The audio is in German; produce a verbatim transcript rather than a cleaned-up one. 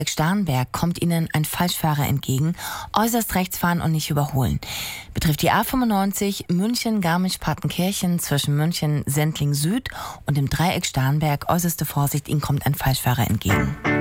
Starnberg kommt Ihnen ein Falschfahrer entgegen, äußerst rechts fahren und nicht überholen. Betrifft die A fünfundneunzig München-Garmisch-Partenkirchen zwischen München-Sendling Süd und dem Dreieck Starnberg, äußerste Vorsicht, Ihnen kommt ein Falschfahrer entgegen.